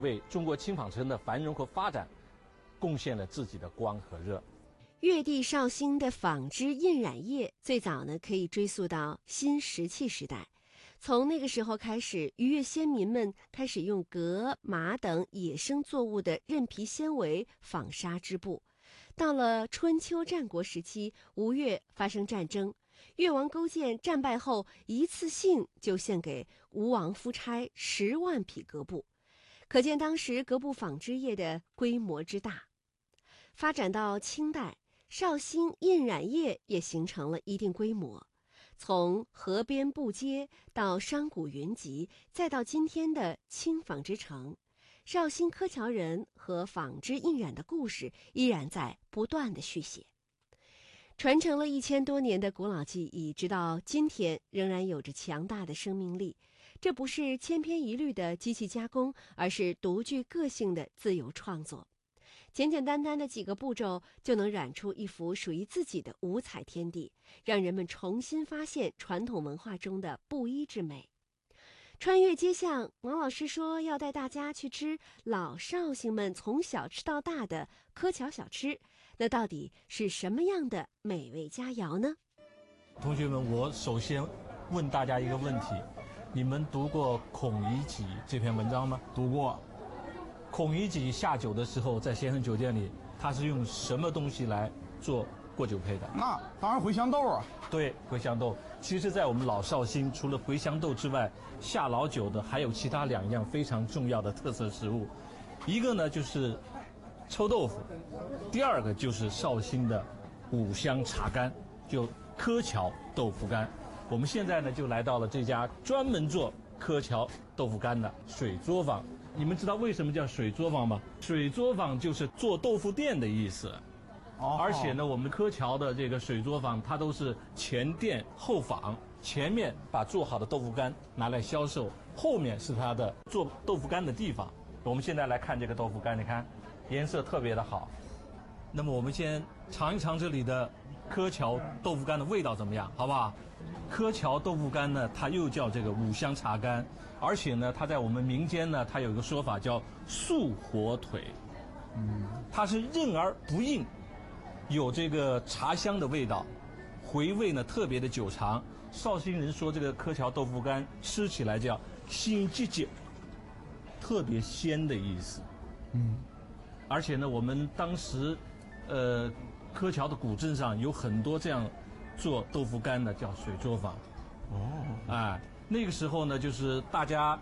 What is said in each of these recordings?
为中国青纺城的繁荣和发展贡献了自己的光和热。 粤地绍兴的纺织印染业最早呢可以追溯到新石器时代，从那个时候开始，渔业先民们开始用革、麻等野生作物的韧皮纤维纺纱织布。到了春秋战国时期，吴越发生战争，越王勾践战败后，一次性就献给吴王夫差10万匹革布，可见当时革布纺织业的规模之大。发展到清代，绍兴印染业也形成了一定规模，从河边布街到商贾云集，再到今天的轻纺织城，绍兴柯桥人和纺织印染的故事依然在不断的续写。传承了1000多年的古老技艺，直到今天仍然有着强大的生命力。这不是千篇一律的机器加工，而是独具个性的自由创作。简简单单的几个步骤就能染出一幅属于自己的五彩天地，让人们重新发现传统文化中的布衣之美。穿越街巷，王老师说要带大家去吃老绍兴们从小吃到大的柯桥小吃，那到底是什么样的美味佳肴呢？ 同学们，我首先问大家一个问题，你们读过《孔乙己》这篇文章吗？ 读过。 孔乙己下酒的时候，在先生酒店里，他是用什么东西来做过酒配的？ 那当然茴香豆啊。 对，茴香豆。其实，在我们老绍兴，除了茴香豆之外，下老酒的还有其他2样非常重要的特色食物，一个呢就是臭豆腐，第二个就是绍兴的五香茶干，就柯桥豆腐干。我们现在呢就来到了这家专门做柯桥豆腐干的水作坊。你们知道为什么叫水作坊吗？水作坊就是做豆腐店的意思。而且呢，我们柯桥的这个水作坊，它都是前店后坊，前面把做好的豆腐干拿来销售，后面是它的做豆腐干的地方。我们现在来看这个豆腐干，你看颜色特别的好。那么我们先尝一尝这里的柯桥豆腐干的味道怎么样，好不好？柯桥豆腐干呢，它又叫这个五香茶干，而且呢，它在我们民间呢，它有一个说法叫素火腿，它是韧而不硬，有这个茶香的味道，回味呢特别的久长。绍兴人说这个柯桥豆腐干吃起来叫鲜结结，特别鲜的意思。而且呢，我们当时，柯桥的古镇上有很多这样做豆腐干的，叫水作坊。那个时候呢，就是大家，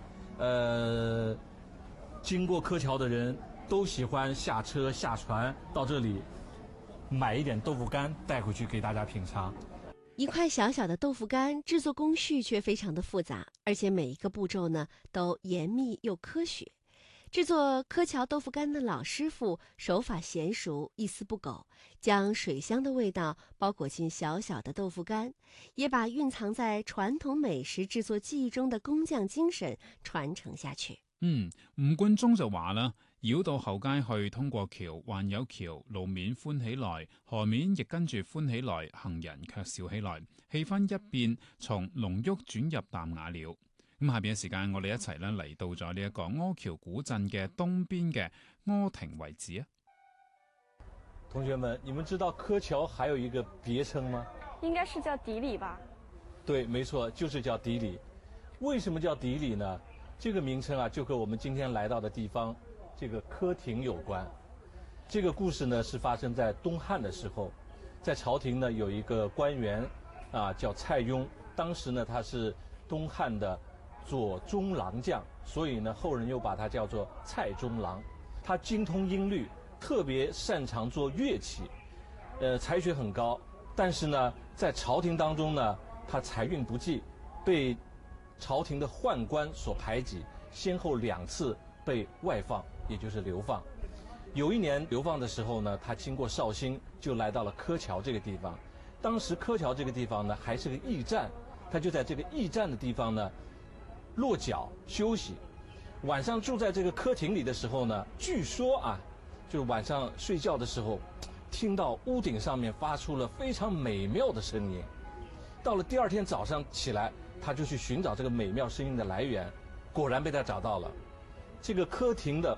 经过柯桥的人都喜欢下车下船到这里，买一点豆腐干带回去给大家品尝。 一块小小的豆腐干，制作工序却非常的复杂，而且每一个步骤呢都严密又科学。制作柯桥豆腐干的老师傅手法娴熟，一丝不苟，将水香的味道包裹进小小的豆腐干，也把蕴藏在傳統美食製作技藝中的工匠精神傳承下去。 吳冠中就話啦，繞到後街去，通過橋，還有橋，路面歡起來，河面亦跟住歡起來，行人卻笑起來，氣氛一變，從濃郁轉入淡雅了。咁下邊嘅時間，我哋一齊咧嚟到咗呢一個柯橋古鎮嘅東邊嘅柯亭遺址啊！ 同學們，你們知道柯橋還有一個別稱嗎？ 應該是叫底里吧？ 對，沒錯，就是叫底里。為什麼叫底里呢？這個名稱啊，就和我們今天來到的地方，這個柯亭有關。這個故事呢，是發生在東漢的時候，在朝廷呢有一個官員啊，叫蔡邕，當時呢他是東漢的左中郎將，所以呢後人又把他叫做蔡中郎。他精通音律，特別擅長做樂器，才學很高。但是呢，在朝廷當中呢，他才運不濟，被朝廷的宦官所排擠，先後2次被外放，也就是流放。有一年流放的時候呢，他經過紹興，就來到了柯橋這個地方。當時柯橋這個地方呢，還是個驛站，他就在這個驛站的地方呢落腳休息。晚上住在這個柯亭裡的時候呢，據說啊，就晚上睡覺的時候，聽到屋頂上面發出了非常美妙的聲音。到了第二天早上起來，他就去尋找這個美妙聲音的來源，果然被他找到了。 这个科亭的